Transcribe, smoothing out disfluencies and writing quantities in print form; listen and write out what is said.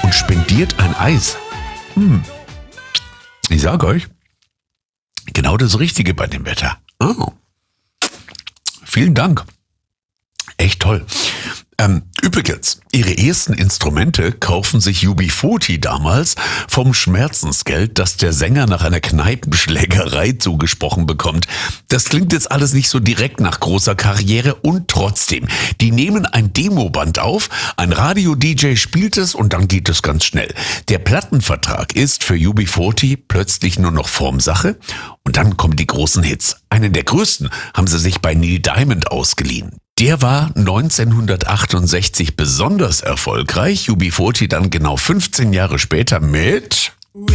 und spendiert ein Eis. Ich sage euch, genau das Richtige bei dem Wetter. Oh. Vielen Dank. Echt toll. Übrigens, ihre ersten Instrumente kaufen sich UB40 damals vom Schmerzensgeld, das der Sänger nach einer Kneipenschlägerei zugesprochen bekommt. Das klingt jetzt alles nicht so direkt nach großer Karriere und trotzdem, die nehmen ein Demoband auf, ein Radio-DJ spielt es und dann geht es ganz schnell. Der Plattenvertrag ist für UB40 plötzlich nur noch Formsache und dann kommen die großen Hits. Einen der größten haben sie sich bei Neil Diamond ausgeliehen. Der war 1968 besonders erfolgreich, UB40 dann genau 15 Jahre später mit